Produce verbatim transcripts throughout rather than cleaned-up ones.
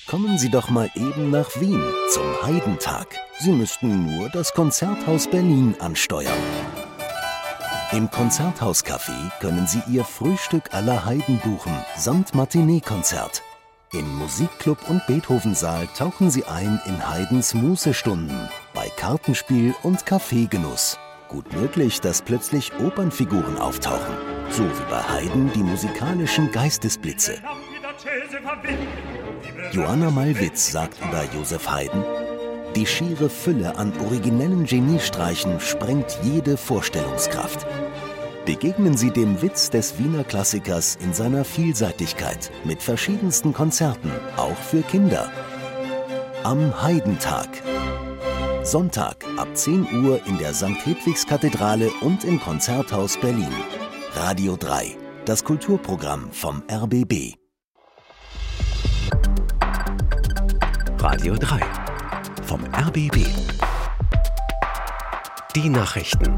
Kommen Sie doch mal eben nach Wien zum Heidentag. Sie müssten nur das Konzerthaus Berlin ansteuern. Im Konzerthaus-Café können Sie Ihr Frühstück aller Heiden buchen, samt Matinee-Konzert. Im Musikclub und Beethovensaal tauchen Sie ein in Haydns Mußestunden, bei Kartenspiel und Kaffeegenuss. Gut möglich, dass plötzlich Opernfiguren auftauchen, so wie bei Haydn die musikalischen Geistesblitze. Joanna Malwitz sagt über Joseph Haydn: Die schiere Fülle an originellen Geniestreichen sprengt jede Vorstellungskraft. Begegnen Sie dem Witz des Wiener Klassikers in seiner Vielseitigkeit mit verschiedensten Konzerten, auch für Kinder. Am Heidentag. Sonntag ab zehn Uhr in der Sankt Hedwigs-Kathedrale und im Konzerthaus Berlin. Radio drei, das Kulturprogramm vom R B B. Radio drei vom R B B. Die Nachrichten.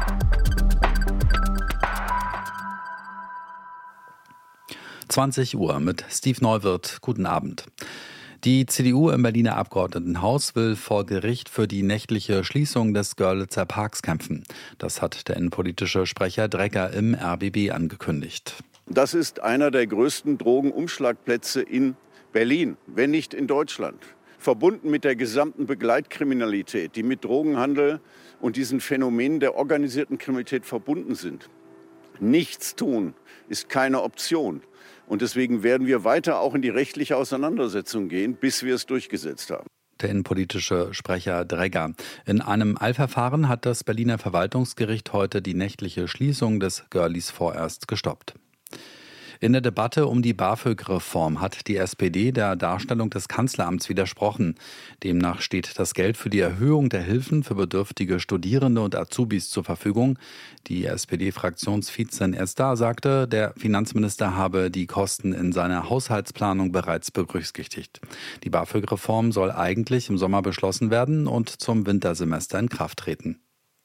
zwanzig Uhr mit Steve Neuwirth. Guten Abend. Die C D U im Berliner Abgeordnetenhaus will vor Gericht für die nächtliche Schließung des Görlitzer Parks kämpfen. Das hat der innenpolitische Sprecher Dregger im R B B angekündigt. Das ist einer der größten Drogenumschlagplätze in Berlin, wenn nicht in Deutschland. Verbunden mit der gesamten Begleitkriminalität, die mit Drogenhandel und diesen Phänomenen der organisierten Kriminalität verbunden sind. Nichts tun ist keine Option. Und deswegen werden wir weiter auch in die rechtliche Auseinandersetzung gehen, bis wir es durchgesetzt haben. Der innenpolitische Sprecher Dregger. In einem Eilverfahren hat das Berliner Verwaltungsgericht heute die nächtliche Schließung des Görlis vorerst gestoppt. In der Debatte um die BAföG-Reform hat die S P D der Darstellung des Kanzleramts widersprochen. Demnach steht das Geld für die Erhöhung der Hilfen für bedürftige Studierende und Azubis zur Verfügung. Die S P D-Fraktionsvizin Esther sagte, der Finanzminister habe die Kosten in seiner Haushaltsplanung bereits berücksichtigt. Die BAföG-Reform soll eigentlich im Sommer beschlossen werden und zum Wintersemester in Kraft treten.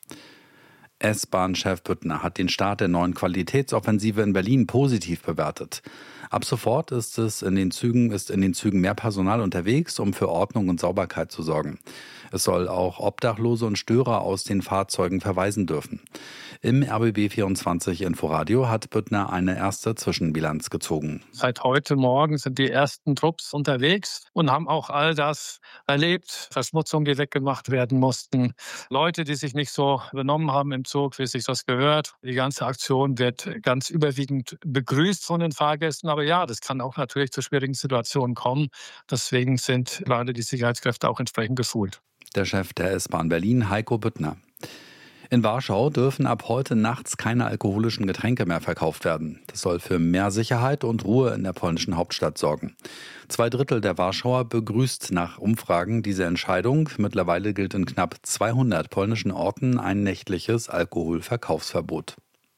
S-Bahn-Chef Büttner hat den Start der neuen Qualitätsoffensive in Berlin positiv bewertet. Ab sofort ist es in den Zügen, ist in den Zügen mehr Personal unterwegs, um für Ordnung und Sauberkeit zu sorgen. Es soll auch Obdachlose und Störer aus den Fahrzeugen verweisen dürfen. Im R B B vierundzwanzig Inforadio hat Büttner eine erste Zwischenbilanz gezogen. Seit heute Morgen sind die ersten Trupps unterwegs und haben auch all das erlebt. Verschmutzungen, die weggemacht werden mussten. Leute, die sich nicht so benommen haben im Zug, wie sich das gehört. Die ganze Aktion wird ganz überwiegend begrüßt von den Fahrgästen. Aber ja, das kann auch natürlich zu schwierigen Situationen kommen. Deswegen sind leider die Sicherheitskräfte auch entsprechend geschult. Der Chef der S-Bahn Berlin, Heiko Büttner. In Warschau dürfen ab heute nachts keine alkoholischen Getränke mehr verkauft werden. Das soll für mehr Sicherheit und Ruhe in der polnischen Hauptstadt sorgen. Zwei Drittel der Warschauer begrüßt nach Umfragen diese Entscheidung. Mittlerweile gilt in knapp zweihundert polnischen Orten ein nächtliches Alkoholverkaufsverbot.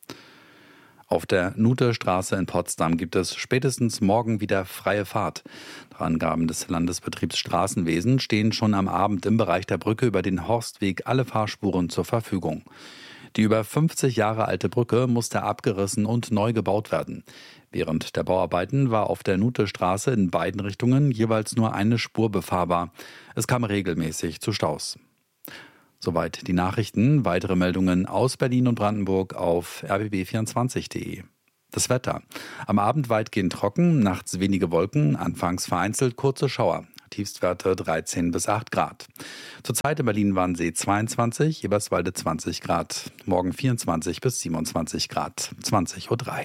Auf der Nutestraße in Potsdam gibt es spätestens morgen wieder freie Fahrt. Nach Angaben des Landesbetriebs Straßenwesen stehen schon am Abend im Bereich der Brücke über den Horstweg alle Fahrspuren zur Verfügung. Die über fünfzig Jahre alte Brücke musste abgerissen und neu gebaut werden. Während der Bauarbeiten war auf der Nutestraße in beiden Richtungen jeweils nur eine Spur befahrbar. Es kam regelmäßig zu Staus. Soweit die Nachrichten. Weitere Meldungen aus Berlin und Brandenburg auf r b b vierundzwanzig punkt de. Das Wetter. Am Abend weitgehend trocken, nachts wenige Wolken, anfangs vereinzelt kurze Schauer. Tiefstwerte dreizehn bis acht Grad. Zurzeit in Berlin-Wannsee zweiundzwanzig, Eberswalde zwanzig Grad. Morgen vierundzwanzig bis siebenundzwanzig Grad. zwanzig Uhr drei.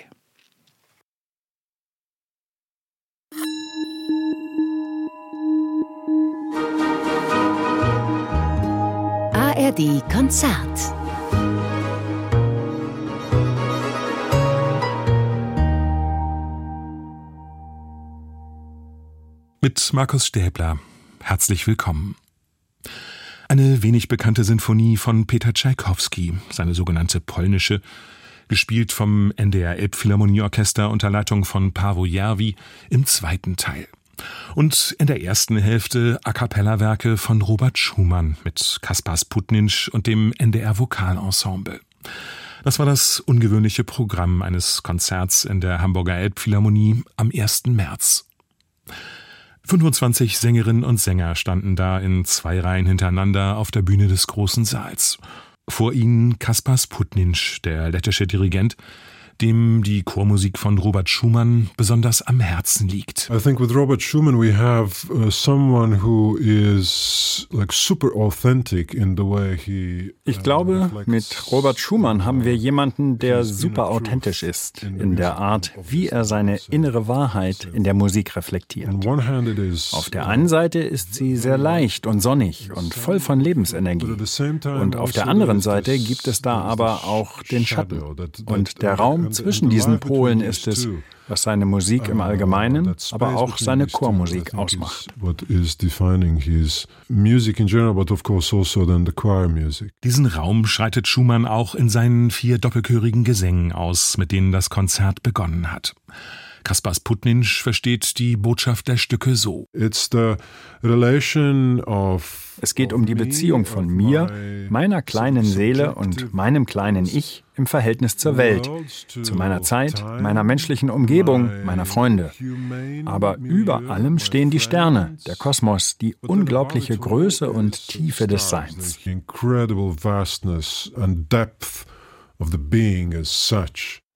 A R D Konzert. Mit Markus Stäbler. Herzlich willkommen. Eine wenig bekannte Sinfonie von Peter Tschaikowski, seine sogenannte polnische, gespielt vom N D R Elbphilharmonieorchester unter Leitung von Paavo Järvi im zweiten Teil. Und in der ersten Hälfte A-cappella-Werke von Robert Schumann mit Kaspar Sputninsch und dem N D R Vokalensemble. Das war das ungewöhnliche Programm eines Konzerts in der Hamburger Elbphilharmonie am ersten März. fünfundzwanzig Sängerinnen und Sänger standen da in zwei Reihen hintereinander auf der Bühne des großen Saals. Vor ihnen Kaspars Putninsch, der lettische Dirigent, dem die Chormusik von Robert Schumann besonders am Herzen liegt. I think with Robert Schumann we have uh, someone who is like super authentic in the way he. Ich glaube, mit Robert Schumann haben wir jemanden, der super authentisch ist in der Art, wie er seine innere Wahrheit in der Musik reflektiert. Auf der einen Seite ist sie sehr leicht und sonnig und voll von Lebensenergie. Und auf der anderen Seite gibt es da aber auch den Schatten. Und der Raum zwischen diesen Polen ist es, was seine Musik im Allgemeinen, aber auch seine Chormusik ausmacht. Diesen Raum schreitet Schumann auch in seinen vier doppelchörigen Gesängen aus, mit denen das Konzert begonnen hat. Kaspars Putninsch versteht die Botschaft der Stücke so. It's the relation of Es geht um die Beziehung von mir, meiner kleinen Seele und meinem kleinen Ich im Verhältnis zur Welt, zu meiner Zeit, meiner menschlichen Umgebung, meiner Freunde. Aber über allem stehen die Sterne, der Kosmos, die unglaubliche Größe und Tiefe des Seins. Incredible vastness and depth of the being as such.